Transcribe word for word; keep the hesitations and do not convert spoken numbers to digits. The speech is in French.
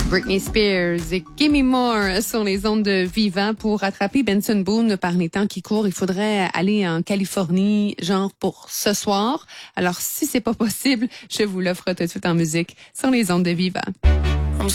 Britney Spears et Gimme More sur les ondes de Vivant. Pour rattraper Benson Boone par les temps qui courent, il faudrait aller en Californie, genre pour ce soir. Alors, si c'est pas possible, je vous l'offre tout de suite en musique sur les ondes de Vivant.